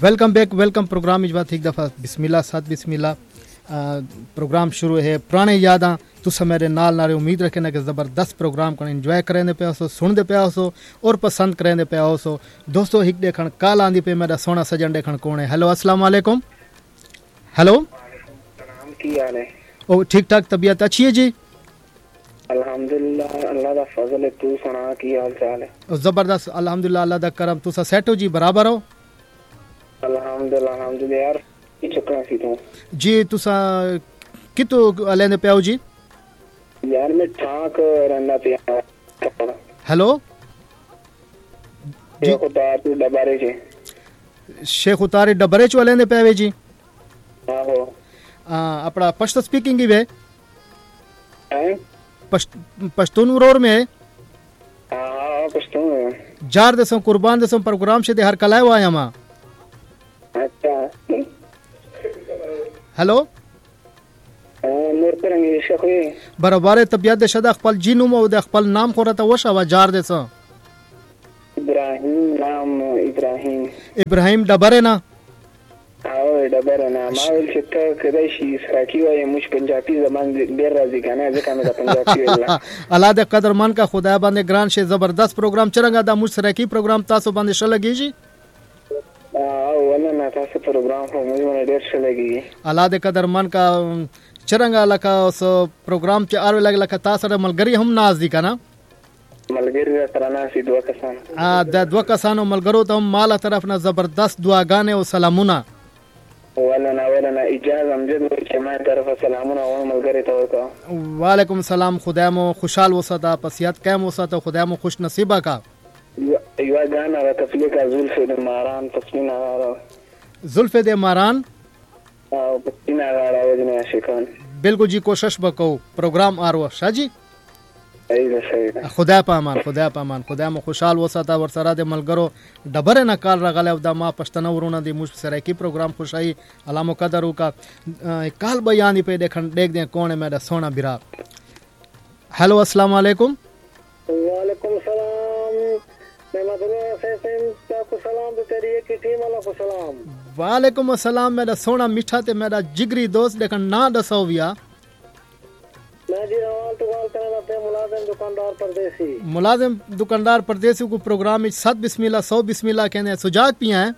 Welcome back welcome programme इजवा एक दफ़ा बिस्मिल्लाह साथ बिस्मिल्लाह प्रोग्राम शुरू है पुराने यादां तुसा मेरे नाल नारे उम्मीद रखना कि ज़बरदस्त प्रोग्राम को एंजॉय करेंदे पे हो सुनदे पे हो और पसंद करेंदे पे हो दोस्तों हिक देखण काल आंदी पे मेरा सोना सजन देखण कौन है। हेलो अस्सलाम वालेकुम। हेलो की हाल है? ओ ठीक ठाक तबीयत अच्छी है जी अल्हम्दुलिल्लाह अल्लाह दा फजल है। तू सुना की हाल चाल है? जबरदस्त अल्हम्दुलिल्लाह अल्लाह दा करम तुसा सेट हो जी बराबर हो? अल्हम्दुलिल्लाह अल्हम्दुलिल्लाह यार की चक्कर सी तू जी तुसा कितो लेंदे पे हो जी? यार मैं ठाक रहना पे। हेलो जी खुदा तू डबारे जे शेख उतारे डबरे चो लेंदे पे जी? आहो अपना पश्तो स्पीकिंग ही वे हैं पश्तून रोड में हां पश्तो जार दसों कुर्बान दसों प्रोग्राम से हर कलायो आया मां। अच्छा हेलो नूर परंगे शखी बराबर तबियत दे शदा खपल जीनु मो दे खपल नाम खोरता वशा जार दसों इब्राहिम नाम इब्राहिम डबरे ना आओ डबरे ना मावल चित्ता कदैशी सराकी वाये मुझ पंजाबी जबान देर राजी गाना जका मेरा पंजाबी वाला अल्लाह दे कदर मन का खुदा बंदे ग्रान शे जबरदस्त प्रोग्राम चरंगा दा मुझ सराकी प्रोग्राम तासो बंदे शलगी जी वाला ना तासो प्रोग्राम हो मुझे मन देर शलगी अल्लाह दे कदर मन का चरंगा लका उस प्रोग्राम च आर लग लका तासर मलगरी हम नाजी का ना मलगरी तराना सी दुआ कसान द दुआ कसानो मलगरो तो माला तरफ ना जबरदस्त दुआ गाने और सलामुना वाला इजाज़ अमजद के मैं तरफ सलामुना और मलगरी तो का वालेकुम सलाम खुदामो खुशहाल वसता पसियत कैम वसता खुदामो खुश नसीबा का युवा गाना रा तफली का जुल्फे दे मारान तस्मीना रा जुल्फे दे मारान पसीना रा वजने आशिकान बिल्कुल जी कोशिश बको प्रोग्राम आरो शाजी सही खुदा पामान खुदा मो खुशहाल वसता वर सरा दे मलगरो डबरे ना काल रगले दा मा पश्तना वरुना दे मुझ सरे की प्रोग्राम खुशाई अलामो कदरू का काल बयानी पे देखन देख दे कौन है मेरा सोना बिरा। हेलो अस्सलाम वालेकुम। वालेकुम सलाम मैं मदरुआ से को सलाम दे तेरी की टीम वाला को सलाम। वालेकुम अस्सलाम मेरा सोना मीठा ते मेरा जिगरी दोस्त देखन ना दसो विया मैं जी रवाल तो गाल करना पे मुलाजिम दुकानदार परदेसी को प्रोग्राम में सद बिस्मिल्लाह सौ बिस्मिल्लाह कहने सुजात पिया है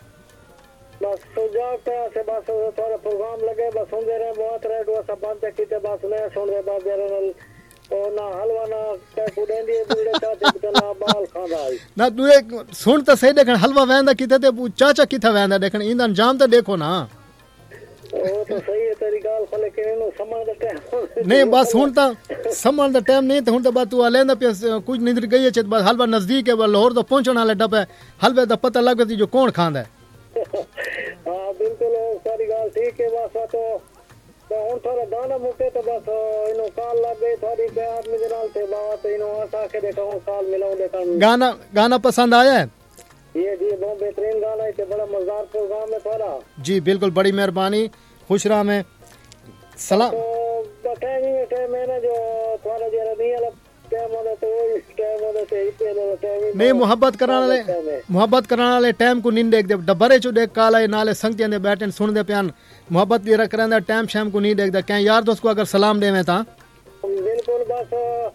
बस सुजात पे से बस थोड़ा प्रोग्राम लगे बस सुन दे रहे बहुत रेड वो सब बात कीते बस नहीं सुन रहे बात दे रहे और ना हलवा ना पे कुडेंदी बुड़े चाचे तो ना बाल खांदा ना तू एक सुन तो सही देखन हलवा वेंदा किते ते चाचा किथा वेंदा देखन इंदा अंजाम तो देखो ना वो तो सही है तेरी गाल फले के नो समझ द टाइम नहीं बस हुन ता समझ द टाइम नहीं तो हुन तो बात तू लेंदा पे कुछ निंद्र गई है बस हलवा नजदीक है लाहौर तो पहुंचने वाले डब्बे हलवे दा पता लगती जो कौन खांदा है। हां बिल्कुल सारी गाल ठीक है बस तो हुन थोड़ा दाना मुके तो बस इनो काल लग गई थोड़ी पे आदमी के नाल ते बात इनो आशा के देखो काल मिलाऊं देखन गाना पसंद आया है? ये जी बहुत बेहतरीन गाना है बड़ा मजेदार प्रोग्राम है थोड़ा जी बिल्कुल बड़ी मेहरबानी खुश रहा में सलाम तो मैंने जो थोड़ा जरा नहीं अलग टाइम होने तो टाइम होने से ही पे नहीं मोहब्बत कराने वाले टाइम को नींद देख दे डबरे चो देख काला नाले संगतियां दे बैठन सुन दे प्यान मोहब्बत भी रख रहा टाइम शाम को नहीं देखदा क्या यार दोस्त को अगर सलाम देवे ता बिल्कुल बस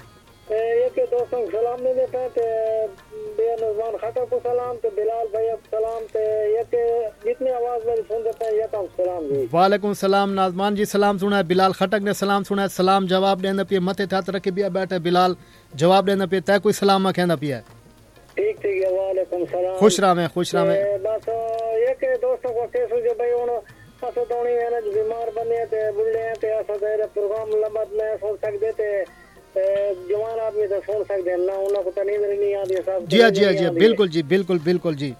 एक दोस्तों को सलाम दे देते हैं बेनज़मान खटा को सलाम तो बिलाल भैया को सलाम तो एक जितनी आवाज में सुन देते हैं ये तो सलाम जी। वालेकुम सलाम नाजमान जी सलाम सुना है बिलाल खटक ने सलाम सुना है सलाम जवाब देने पे मथे हाथ रखे भी बैठे बिलाल जवाब देने पे तय कोई सलाम में कहना पिया ठीक है वालेकुम सलाम खुश रहा में बस एक दोस्तों को केस जो भाई उन्होंने असो दोनी है बीमार बने थे बुढ़े हैं ते असो दे प्रोग्राम लंबा में सुन सकते थे जवान आदमी तो सुन सकते हैं ना उन्हें को नींद नहीं आती सब जी बिल्कुल जी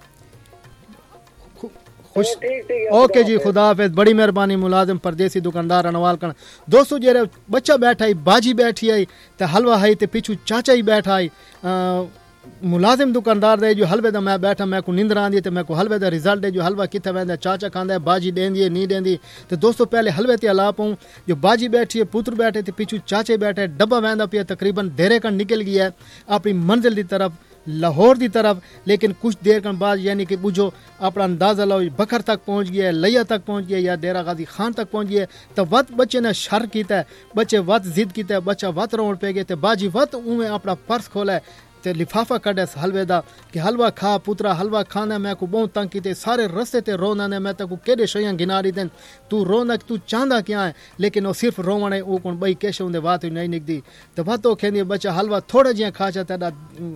खुश ओके जी खुदा हाफिज बड़ी मेहरबानी मुलाजिम परदेसी दुकानदार अनवाल कर दोस्तों जेरे बच्चा बैठा है बाजी बैठी आई ते हलवा है ते पीछू चाचा ही बैठा है मुलाजिम दुकानदार दे जो हलवे दा मैं बैठा मैं को नींद आंदी ते मैं को हलवे दा रिजल्ट दे जो हलवा किथे वेंदा चाचा खांदा है बाजी देंदी है नहीं देंदी ते दोस्तों पहले हलवे ते अलाप हूं जो बाजी बैठी है पुत्र बैठे ते पीछू चाचे बैठे डब्बा वेंदा पिया तकरीबन देरे का निकल गया है अपनी मंजिल की तरफ लाहौर की तरफ। लेकिन कुछ देर के बाद यानी कि बुझो अपना अंदाज़ा लो बखर तक पहुँच गया, लिया तक पहुँच गया या डेरा गाजी खान तक पहुँच गया, तो वत बच्चे ने शर किया, बच्चे वत जिद की, बच्चा वत रोन पे गए, तो बाजी वत उमें अपना पर्स खोला ते लिफाफा कढ़े हलवे दा कि हलवा खा पुत्रा, हलवा खाना। मैं को बहुत तंग की, सारे रस्ते ते रोना ने, मैं तेको केड़े शयां गिना रही देन, तू रोना तू चाहता क्या है, लेकिन वो सिर्फ रोवण है, वो कौन बई कैश उनके बात नहीं निकदी। तो बातो कहंदी बच्चा हलवा थोड़ा जिया खा चा तेरा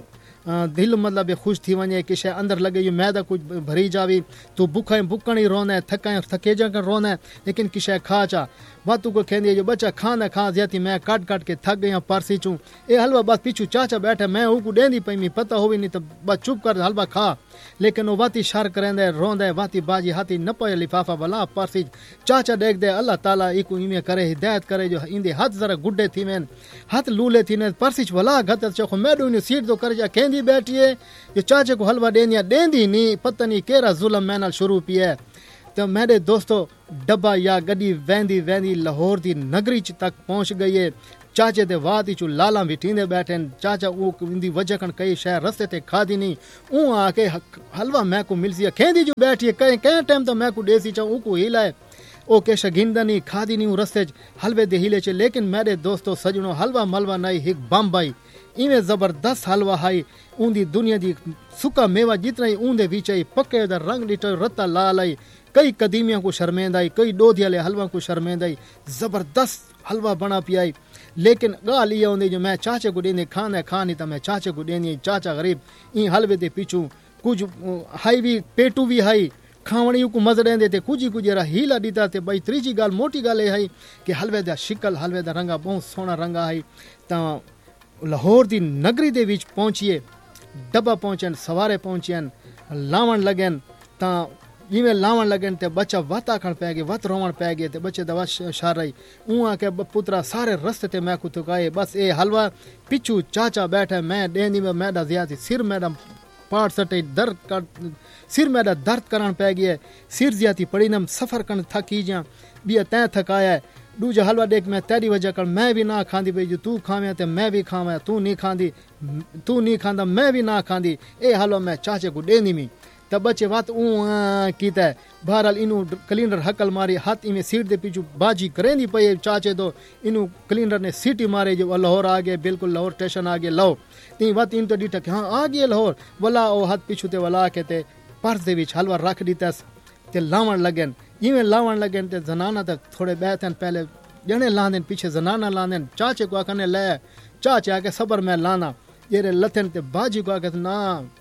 दिल मतलब खुश थी वने कि शे अंदर लगे ये मैदा कुछ भरी जावी, तू बुखा बुकण ही रोना है, थका थकेजा कर रोना है, लेकिन कि शे खा चा। बातू को कहंदी जो बच्चा खाना खा ज्यादा मैं काट काट के थक गया परसी चूँ ए हलवा बस पीछू चाचा बैठे, मैं ऊको देंदी पई मी पता होवी नहीं, तो बस चुप कर हलवा खा। लेकिन वो वाती शर करेंदे रोंदे, वाती बाजी हाथी न पाए लिफाफा भला परसी चाचा देख दे, अल्लाह ताला इको इमे करे हिदायत करे जो इंदे हाथ जरा गुड्डे थी मैन हाथ लूले थी ने परसी भला गत चोखो मैडू ने सीट तो कर जा कहंदी बैठी है जो चाचे को हलवा देनिया देंदी नहीं, पता नहीं केरा जुल्म मैनल शुरू पिए। तो मेरे दोस्तों डब्बा या गड्डी वेंदी वेंदी लाहौर की नगरी तक पहुंच गई है। चाचे ते वाद चू लाला भी ठींदे बैठे, चाचा वो इंदी वजह कन कई शहर रस्ते ते खादी नहीं, ऊ आके हलवा मैं को मिलसी खेंदी जो बैठी है कहीं कहीं टाइम तो मैं को देसी चाहूँ को हिलाए ओ के शगिंदा नहीं खादी नहीं रस्ते हलवे दे हिले चे। लेकिन मेरे दोस्तों सजनो हलवा मलवा नहीं हिक बम्बई इवें जबरदस्त हलवा हाई ऊंदी दुनिया दी सुका मेवा जितना ही ऊंदे विच पक्के दा रंग डिटो रत्ता लाल आई, कई कदीमियों को शर्मेंदाई, कई डोधियाले हलवा को शर्मेंदाई, जबरदस्त हलवा बना पियाई। लेकिन गाल ये होंदी जो मैं चाचे को देने खाना खानी तो मैं चाचे को देनी, चाचा गरीब इन हलवे दे पीछू कुछ हाई भी पेटू भी हाई खावणी को मज़ देंदे थे, कुछ जरा हीला दीता थे। भाई तीजी गाल मोटी गाल है कि हलवे दा शिकल हलवे दा रंगा बहुत सोहना रंगा है। तो लाहौर दी नगरी दे विच पहुंचिए, डब्बा पहुंचन सवारे पहुंचन लावण लगन, तो जिमें लावण लगन ते बच्चा वत आखण पै गए, वत रोवण पै गए, ते बच्चे दवा शार रही ऊँ के पुत्रा सारे रस्ते ते मैं को थकाए, बस ए हलवा पिछू चाचा बैठे मैं देंदी में मैडा ज्यादा सिर मैडम पाट सटे दर्द कर सिर मैडा दर्द करण पै गए, सिर ज्यादा पड़ी नम सफर कन थकी जा बिया तैं थकाया दूजा हलवा देख मैं तेरी वजह कर मैं भी ना खांदी भाई जो तू खावे ते मैं भी खावे, तू नहीं खांदी तू नहीं खांदा मैं भी ना खांदी, ए हलवा मैं चाचे को देनी मी। तब बच्चे बात कीता बहरहाल इनू कलिंडर हकल मारी हाथ में सीट दे पीछू बाजी करेंदी पई चाचे तो इनू कलिंडर ने सीटी मारे जो लाहौर आ गए, बिल्कुल लाहौर स्टेशन आ गए। लो ती बात इन तो डीठा कि हाँ आ गए लाहौर वला ओ हाथ पीछू ते वला के ते पर्स दे विच हलवा रख दीतस ते लावण लगन, इवें लावण लगन ते जनाना तक थोड़े बैठन पहले जने लांदन पीछे जनाना लांदन, चाचे को आखने ले चाचे आके सबर में लाना ये लथन ते बाजी को आके ना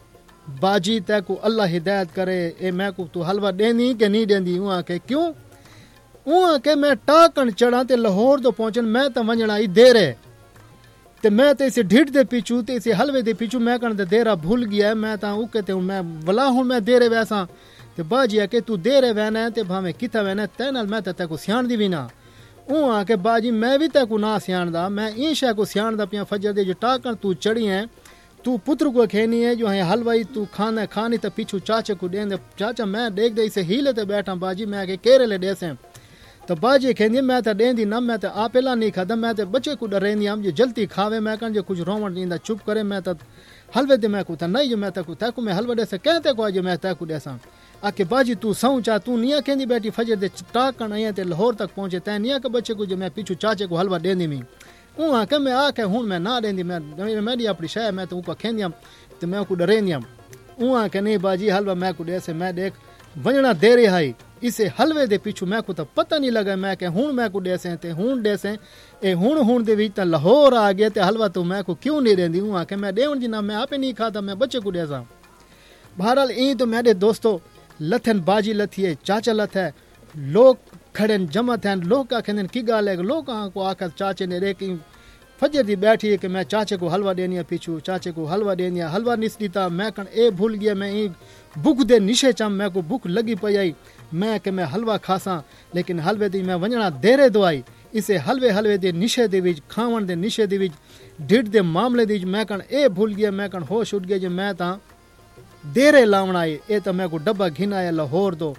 बाजी तै को अल्लाह हिदायत करे ए मैं को तू हलवा देनी के नहीं देंदी। वहाँ के क्यों वहाँ के मैं टाकन चढ़ा ते लाहौर तो पहुंचन मैं तो वंजना ही देर है ते मैं तो इसे ढिड दे पीछू ते इसे हलवे दे पीछू मैं कण ते देरा भूल गया है, मैं ता उके ते मैं वला हूं मैं देरे वैसा ते बाजी आके तू देरे वैना ते भावे किथा वैना तै नाल मैं ते को सियाण दी भी ना वहाँ के बाजी मैं भी ते को ना सियाणदा, मैं ई शे को सियाणदा पिया फजर दे जो टाकन तू चढ़ी है तू पुत्र को खेनी है जो है हलवाई तू खाना खानी तो पीछू चाचे को देंदे, चाचा मैं देख दे इसे हीले ते बैठा बाजी मैं के केरे ले देसे तो बाजी खेंदी मैं तो देंदी ना मैं तो आपेला नहीं खाता मैं तो बच्चे को डरेंदी हम जो जल्दी खावे मैं कन जो कुछ रोवण दींदा चुप करे मैं तो हलवे दे मैं को था नहीं जो मैं तो तैको मैं हलवा देसे कहते को आज मैं तैको देसा आके बाजी तू सऊ चा तू निया कहंदी बैठी फजर दे टाकन आया ते लाहौर तक पहुंचे तै निया के बच्चे को जो मैं पीछू चाचे को हलवा देंदी मी वहाँ के मैं आके हूँ मैं ना देंदी मैं मेरी अपनी शय मैं तो ऊपर खेंदी तो मैं को डरेंदी वहाँ के नहीं बाजी हलवा मैं को देसे मैं देख वंजना दे रही हाई इसे हलवे दे पीछू मैं को तो पता नहीं लगा मैं के हूँ मैं को देसे ते हूँ देसे ए हूँ दे विच लाहौर आ गया ते हलवा तो मैं को क्यों नहीं देंदी वहाँ के मैं देवन जी ना मैं आपे नहीं खाता मैं बच्चे को देसा। बहरहाल ई तो मेरे दोस्तों लथन बाजी लथी है चाचा लथ है लोग खड़े जमा थे लोग आखें की गाल है लोग को आकर चाचे ने रे फजर दी बैठी है कि मैं चाचे को हलवा देनी है पीछू चाचे को हलवा देनी है हलवा निस दीता मैं कण ए भूल गया मैं भूख दे निशे चम मैं को भूख लगी पई आई मैं कि मैं हलवा खासा लेकिन हलवे दी मैं वंजना देरे दवाई इसे हलवे दे निशे दे विच खावण दे निशे दे विच ढिड दे मामले दी मैं कण ए भूल गया मैं कण होश उठ गया जो मैं ता देरे लावण आई ए तो मैं को डब्बा घिन आया लाहौर दो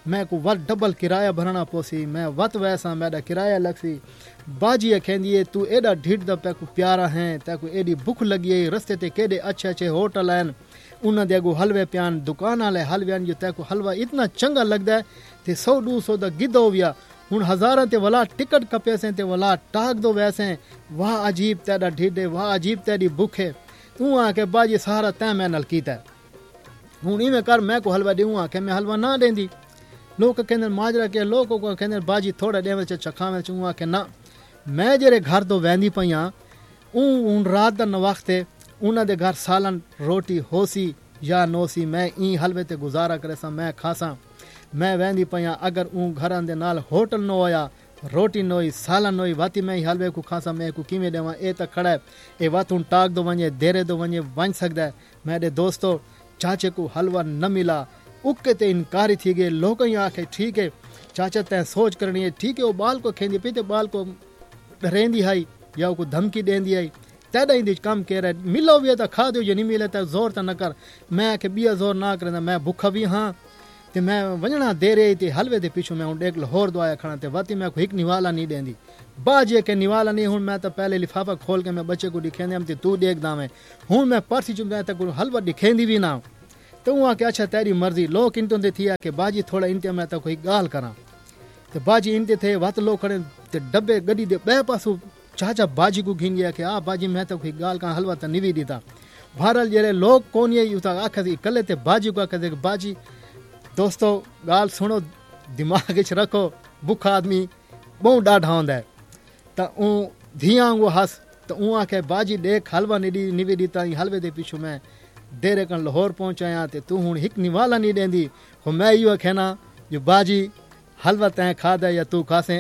मैं को वत डबल किराया भरना पोसी मैं वत वैसा मेरा किराया लगसी बाजी कहंदी है तू एडा ढिड दा पे को प्यारा है तैको एडी भूख लगी है रस्ते ते केडे अच्छे अच्छे होटल हैं उन्हां दे अगो हलवे प्यान दुकान वाले हलवे जो तैको हलवा इतना चंगा लगदा है ते 100-200 दा गिदो विया हुन हज़ारां ते वला टिकट कपेसें ते वला टाक दो वैसे वाह अजीब तेरा ढिड वाह अजीब तेरी भूख है तू आके बाजी सारा तै मैं नल कीता हुन इवें कर मैं को हलवा देऊं आके मैं हलवा ना देंदी लोग कहंदे माजरा के लोग को कहंदे बाजी थोड़ा देवे च चखावे चूं आके ना मैं जेरे घर तो वेंदी पईयां उन रात दा न वक्ते उन्हां दे घर सालन रोटी होसी या नोसी मैं ई हलवे ते गुजारा करे सा मैं खासा मैं वेंदी पईयां अगर ऊं घरां दे नाल होटल न होया रोटी नोई सालन नोई वाती मैं हलवे को खासा मैं को किवें देवां ए त खड़ा ए वातुन टाक दो वने देरे दो वने वन सकदा मेरे दोस्तों चाचे को हलवा न मिला उके ते इनकारी थी गए लोग आखे ठीक है चाचा तैं सोच करनी है ठीक है वो बाल को खेंदी पी ते बाल को रेंदी आई या को धमकी देंदी आई तैदा इंदी कम कह रहा मिलो भी तो खा दो जो नहीं मिले तो जोर तो न कर मैं आखे बिया जोर ना करना मैं भुखा भी हाँ ते मैं वंजना दे रही थी हलवे दे पिछू मैं हूँ डेक लाहौर दवाया खड़ा ते वाती मैं को एक निवाला नहीं देंदी बाजे के निवाला नहीं हूँ मैं तो पहले लिफाफा खोल के मैं बच्चे को दिखेंदी हम तू देखदा मैं हूँ मैं परसी चुम तक हलवा दिखेंदी भी ना तो वहाँ के अच्छा तेरी मर्जी लोग इन तो थी कि बाजी थोड़ा इंते मैं तो कोई गाल करा तो बाजी इंते थे वत लोग खड़े ते डब्बे गड्डी दे बे पासू चाचा बाजी को घिन गया कि आ बाजी मैं तो कोई गाल का हलवा तो निवी दीता भारल जरे लोग कौन ये युता आखे कले ते बाजी को आखे बाजी दोस्तों गाल सुनो दिमाग च रखो भुखा आदमी बहु डाढ़ा होंदा है तो ऊ धियां वो हस तो ऊ आखे बाजी देख हलवा निवी दीता हलवे दे पिछू मैं देरे कन लाहौर पहुंचाया ते तू हुन हिक निवाला नहीं देंदी हो मैं यो कहना जो बाजी हलवा तैं खादा या तू खासे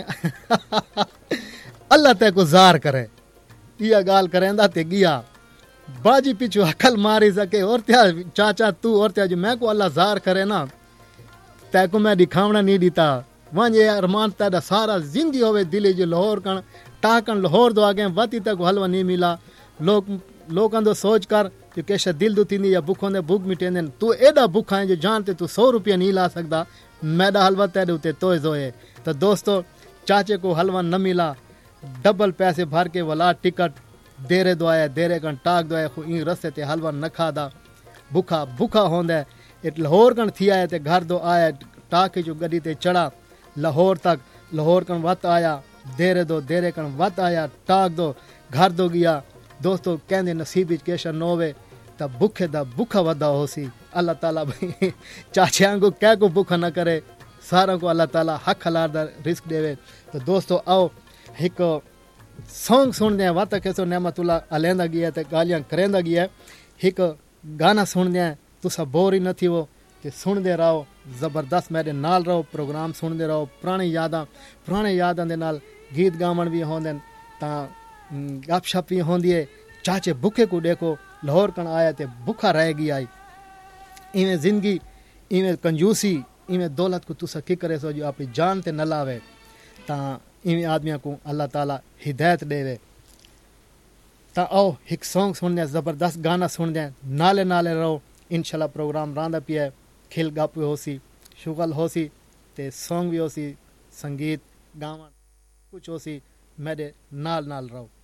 अल्लाह तै को जार करे इया गाल करेंदा ते गिया बाजी पिछू अकल मारी सके और त्या चाचा तू और त्या जो मैं को अल्लाह जार करे ना तै को मैं दिखावना नहीं दीता वंजे अरमान तेरा सारा जिंदगी होवे दिले जो लाहौर कन टाकन लाहौर दो आगे वाती तक हलवा नहीं मिला लोगों दो सोच कर जो कैसा दिल दुथी या भुखों ने भूख मिटेंदे तू एडा भुखा है जो जानते तू 100 रुपया नहीं ला सकता मैदा हलवा तेरे उते तोय जोए तो दोस्तों चाचे को हलवा न मिला डबल पैसे भर के वाला टिकट देरे दवाया देरे कन टाक दवाया इन रस्ते ते हलवा न खादा भुखा होंदा इट लाहौर कन थी आया ते घर दो आया टाके जो गड्डी ते चढ़ा लाहौर तक लाहौर कन वत आया देरे कन वत आया टाक दो घर दो गया दोस्तों कहंदे नसीब विच केशर न होवे त भुखे दा भुखा वदा होसी अल्लाह ताला भाई चाचियां को कह को भुखा न करे सारा को अल्लाह ताला हक हलाल दा रिस्क देवे तो दोस्तों आओ एक सॉन्ग सुनदे हैं वाता कैसो नेमतुल्ला अलेंदा गया ते गालियां करेंदा गया एक गाना सुनदे हैं तुसा बोर ही न थी वो कि सुनदे रहो जबरदस्त मेरे नाल रहो प्रोग्राम सुनदे रहो पुराने यादां दे नाल गीत गावण भी होंदे ता गपशप भी होंदी है चाचे भुखे को देखो लाहौर कण आया ते भुखा रह गया इवें जिंदगी इवें कंजूसी इवें दौलत को तुसा की करे सो जो अपनी जान ते न लावे ता इवें आदमियों को अल्लाह ताला हिदायत देवे ता आओ एक सॉन्ग सुनने जबरदस्त गाना सुनने नाले रहो इंशाल्लाह प्रोग्राम रांदा पिया खिल गप होसी शुगल होसी ते सॉन्ग भी होसी संगीत गावन कुछ होसी मेरे नाल रहो